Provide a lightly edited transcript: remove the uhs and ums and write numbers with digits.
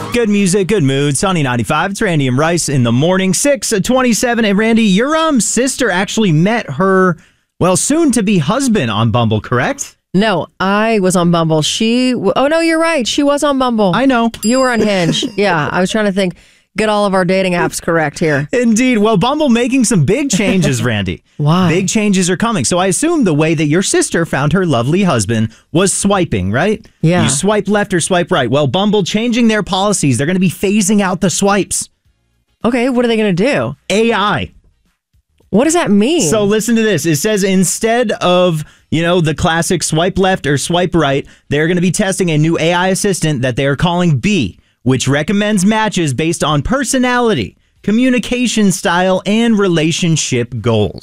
Good music, good mood. Sunny 95. It's Randy and Rice in the morning. 6:27. And Randy, your sister actually met her, soon-to-be husband on Bumble, correct? No, I was on Bumble. Oh, no, you're right. She was on Bumble. I know. You were on Hinge. Yeah, I was trying to think. Get all of our dating apps correct here. Indeed. Well, Bumble making some big changes, Randy. Why? Big changes are coming. So I assume the way that your sister found her lovely husband was swiping, right? Yeah. You swipe left or swipe right. Well, Bumble changing their policies. They're going to be phasing out the swipes. Okay, what are they going to do? AI. What does that mean? So listen to this. It says instead of, the classic swipe left or swipe right, they're going to be testing a new AI assistant that they are calling Bee, which recommends matches based on personality, communication style, and relationship goals.